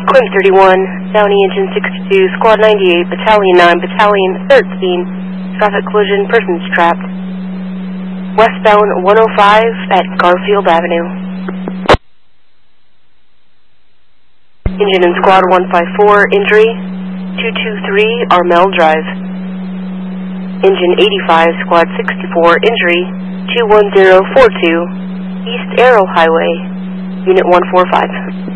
Quim 31, Downey Engine 62, Squad 98, Battalion 9, Battalion 13, traffic collision, persons trapped. Westbound 105 at Garfield Avenue. Engine in Squad 154, injury, 223 Armel Drive. Engine 85, Squad 64, injury, 21042, East Arrow Highway, Unit 145.